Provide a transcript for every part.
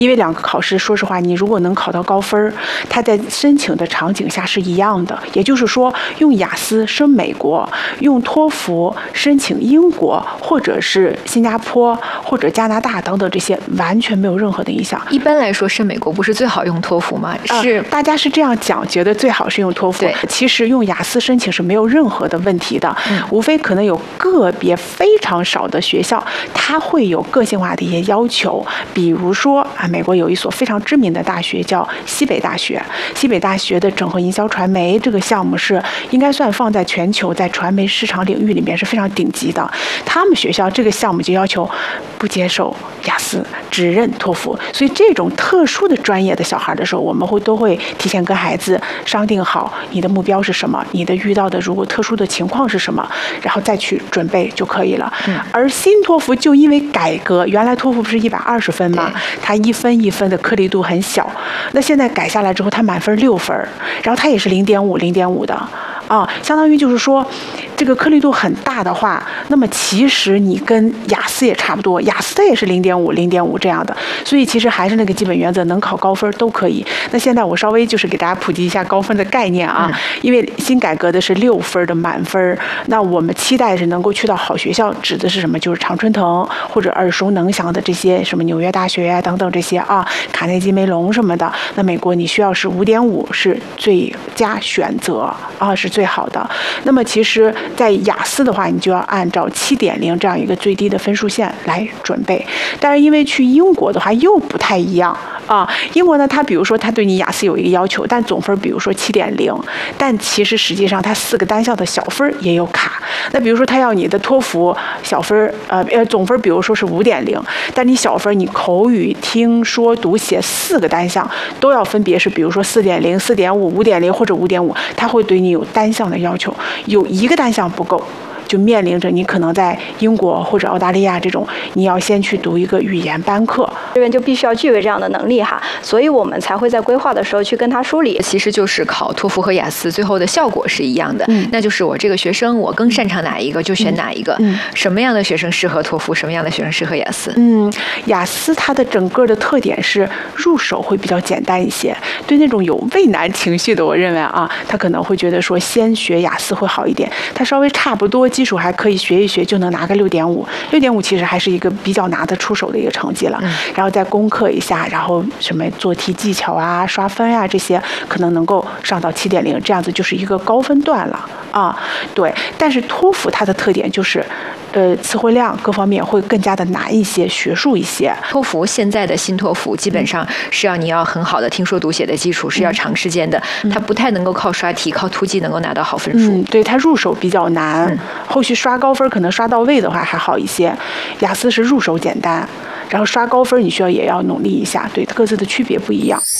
因为两个考试，说实话，你如果能考到高分，它在申请的场景下是一样的。也就是说，用雅思申美国，用托福申请英国，或者是新加坡或者加拿大等等，这些完全没有任何的影响。 一般来说，申美国不是最好用托福吗？是， 大家是这样讲，觉得最好是用托福。其实用雅思申请是没有任何的问题的，无非可能有个别非常少的学校，它会有个性化的一些要求，比如说美国有一所非常知名的大学叫西北大学，西北大学的整合营销传媒这个项目是应该算放在全球在传媒市场领域里面是非常顶级的。他们学校这个项目就要求不接受雅思，只认托福。所以这种特殊的专业的小孩的时候，我们都会提前跟孩子商定好你的目标是什么，你的遇到的如果特殊的情况是什么，然后再去准备就可以了。而新托福就因为改革，原来托福不是120分吗？它一分一分的颗粒度很小，那现在改下来之后，它满分6分，然后它也是0.5的相当于就是说这个颗粒度很大的话，那么其实你跟雅思也差不多，雅思它也是0.5这样的，所以其实还是那个基本原则，能考高分都可以。那现在我稍微就是给大家普及一下高分的概念因为新改革的是6分的满分，那我们期待是能够去到好学校，指的是什么？就是常春藤或者耳熟能详的这些什么纽约大学呀等等这些卡内基梅隆什么的。那美国你需要是5.5是最佳选择是最好的。那么其实在雅思的话，你就要按照7.0这样一个最低的分数线来准备。但是因为去英国的话又不太一样英国呢，它比如说它对你雅思有一个要求，但总分比如说7.0，但其实实际上它4个单项的小分也有卡。那比如说它要你的托福小分总分比如说是5.0，但你小分你口语听说读写4个单项都要分别是比如说4.0、4.5、5.0或者5.5，它会对你有单项的要求，有一个单项不够，就面临着你可能在英国或者澳大利亚这种，你要先去读一个语言班课， 这边就必须要具备这样的能力所以我们才会在规划的时候去跟他梳理。 其实就是考托福和雅思最后的效果是一样的，那就是我这个学生我更擅长哪一个就选哪一个，什么样的学生适合托福，什么样的学生适合雅思。 雅思它的整个的特点是入手会比较简单一些，对那种有畏难情绪的，我认为他可能会觉得说先学雅思会好一点，他稍微差不多基础还可以学一学就能拿个6.5其实还是一个比较拿得出手的一个成绩了。然后再攻克一下，然后什么做题技巧刷分这些可能能够上到7.0，这样子就是一个高分段了对。但是托福它的特点就是词汇量各方面会更加的难一些，学术一些。 托福现在的新托福基本上是你要很好的听说读写的基础，是要长时间的，它不太能够靠刷题靠突击能够拿到好分数。 对，它入手比较难，后续刷高分可能刷到位的话还好一些。雅思是入手简单，然后刷高分你需要也要努力一下，对，各自的区别不一样。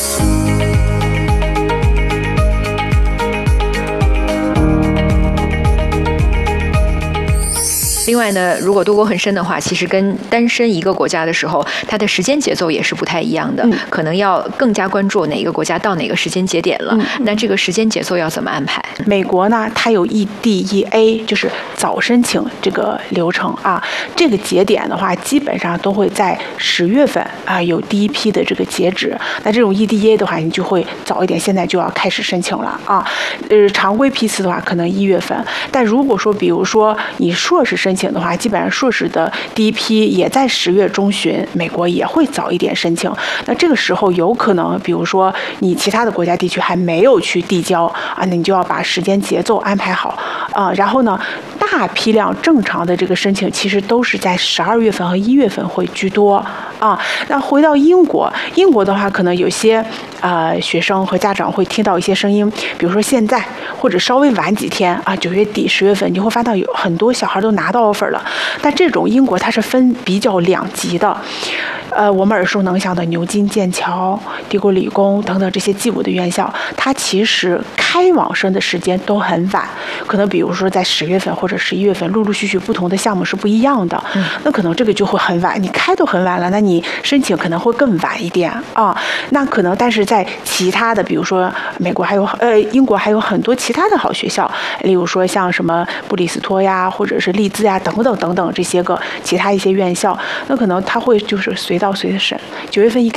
另外呢，如果多国很深的话，其实跟单身一个国家的时候，它的时间节奏也是不太一样的，可能要更加关注哪个国家到哪个时间节点了。那这个时间节奏要怎么安排？ 美国呢，它有 EDEA， 就是早申请这个流程这个节点的话，基本上都会在10月份有第一批的这个截止。那这种 EDEA 的话，你就会早一点，现在就要开始申请了常规批次的话，可能1月份。但如果说，比如说你硕士申请的话，基本上硕士的第一批也在10月中旬，美国也会早一点申请。那这个时候有可能，比如说你其他的国家地区还没有去递交那你就要把时间节奏安排好然后呢，大批量正常的这个申请其实都是在12月份和1月份会居多那回到英国的话，可能有些学生和家长会听到一些声音，比如说现在或者稍微晚几天9月底10月份，你会发现有很多小孩都拿到 offer 了。但这种英国它是分比较两极的，我们耳熟能详的牛津、剑桥、帝国理工等等这些G5的院校，它其实开网申的时间都很晚，可能比如说在10月份或者11月份，陆陆续续不同的项目是不一样的。那可能这个就会很晚，你开都很晚了，那你申请可能会更晚一点那可能但是在其他的，比如说美国还有英国还有很多其他的好学校，例如说像什么布里斯托呀，或者是利兹呀等等等等这些个其他一些院校，那可能它会就是随到到随着审，9月份一